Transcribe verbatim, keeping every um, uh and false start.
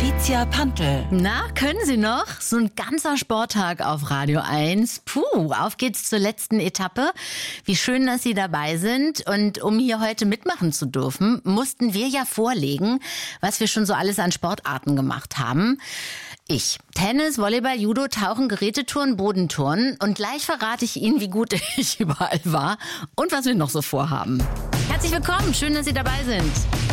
Patricia Pantel. Na, können Sie noch? So ein ganzer Sporttag auf Radio eins. Puh, auf geht's zur letzten Etappe. Wie schön, dass Sie dabei sind. Und um hier heute mitmachen zu dürfen, mussten wir ja vorlegen, was wir schon so alles an Sportarten gemacht haben. Ich. Tennis, Volleyball, Judo, Tauchen, Geräteturnen, Bodenturnen. Und gleich verrate ich Ihnen, wie gut ich überall war und was wir noch so vorhaben. Herzlich willkommen, schön, dass Sie dabei sind.